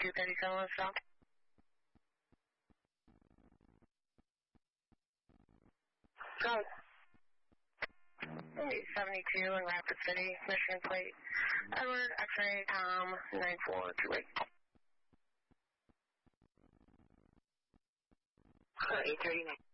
237 West South. 72 in Rapid City, Michigan plate. Edward, X-ray, Tom, 9428. 839.